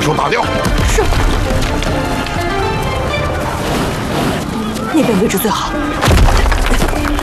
手打掉。 是。那边位置最好。